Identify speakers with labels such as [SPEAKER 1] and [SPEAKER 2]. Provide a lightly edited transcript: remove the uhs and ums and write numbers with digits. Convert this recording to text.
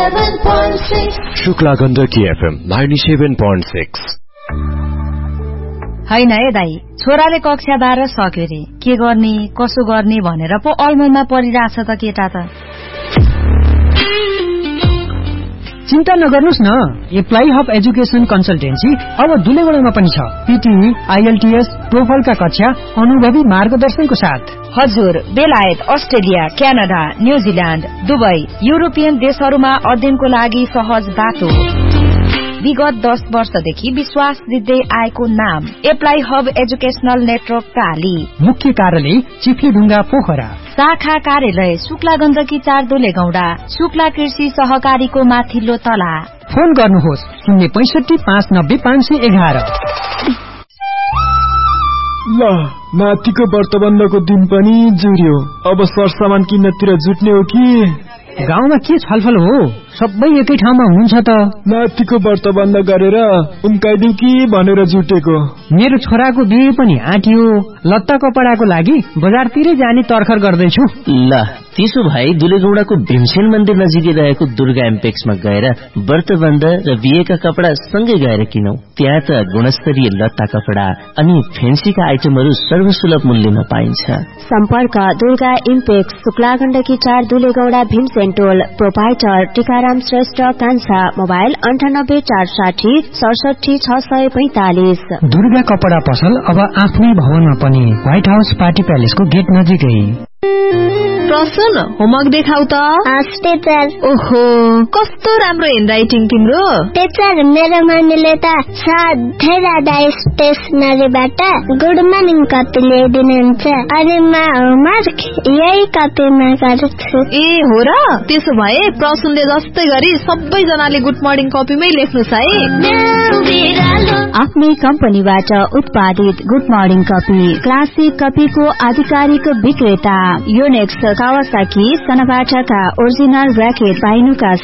[SPEAKER 1] 97.6
[SPEAKER 2] Shukla Gandaki FM 97.6
[SPEAKER 3] हैन है दाई, छोराले कक्षा 12 सक्यो रे, के गर्ने कसो गर्ने भनेर पो अलमलमा परिरहेछ त केटा त।
[SPEAKER 4] चिन्ता नगर्नुस् न, एप्लाई हब एजुकेसन कन्सल्टेन्सी अब दुलेगडामा पनि छ। पीटीई, आईएलटीएस, टोफलका कक्षा अनुभवी मार्गदर्शनको साथ।
[SPEAKER 3] हजुर, बेलायत, Australia, Canada, New Zealand, Dubai, European देशहरूमा अध्ययनको लागि सहज बाटो। विगत 10 वर्षदेखि विश्वास जित्दै आएको नाम एप्लाई हब एजुकेशनल नेटवर्क काली।
[SPEAKER 4] मुख्य कार्यालय चिफ्लीढुङ्गा पोखरा।
[SPEAKER 3] शाखा कार्यालय शुक्ला गण्डकी 4 दुलेगौडा, शुक्ला कृषि सहकारीको माथिल्लो तला।
[SPEAKER 4] फोन गर्नुहोस् 065 590 511।
[SPEAKER 5] ल नातिको व्रतबन्धको दिन पनि जुर्यो। अब सरसामान किन्नतिर जुट्ने हो कि?
[SPEAKER 4] गाउँमा के छलफल हो? सबै एकै ठाउँमा हुन्छ त।
[SPEAKER 5] नातिको व्रतबन्ध गरेर उम्काइदिउ कि भनेर जुटेको।
[SPEAKER 4] मेरो छोराको बिहे पनि आँटियो, लत्ता कपडाको लागि बजारतिरै जाने तर्खर गर्दैछु।
[SPEAKER 6] ल त्यसो भए दुलेगौडाको भीमसेन मन्दिर नजिकै रहेको दुर्गा एम्पेक्समा गएर व्रतबन्ध र बिहेका कपडा सँगै गएर किनौ। त्यहाँ त गुणस्तरीय लत्ता कपडा अनि फेन्सीका आइटमहरू सर्वसुलभ मूल्यमा पाइन्छ।
[SPEAKER 7] सम्पर्क दुर्गा इम्पेक्स, शुक्ला गण्डकी 4 दुलेगौडा, भीमसेन टोल। प्रोपाइटर टीकाराम श्रेष्ठ कान्छा। मोबाइल 98 460 67 645।
[SPEAKER 4] दुर्गा कपडा पसल अब आफ्नै भवनमा पनि, व्हाइट हाउस पार्टी प्यालेसको गेट नजिकै।
[SPEAKER 8] प्रसन्न, होमवर्क देखाउ त।
[SPEAKER 9] टीचर।
[SPEAKER 8] ओहो, कस्तो राम्रो ह्यान्डराइटिङ तिम्रो।
[SPEAKER 9] टीचर, मेरो मम्मीले त सधैँ राधा स्टेसनरीबाट गुड मर्निङ कपी ल्याइदिनुहुन्छ अनि म होमवर्क यही कपीमा गर्छु।
[SPEAKER 8] ए हो र? त्यसो भए प्रसन्नले जस्तै गरी सबैजनाले गुड मर्निङ कपीमै लेख्नुस् है।
[SPEAKER 7] आफ्नै कम्पनीबाट उत्पादित गुड मर्निङ कपी, क्लासिक कपीको आधिकारिक विक्रेता। Yonex, Kawasaki, सनाबाटाका original racket पाइनुका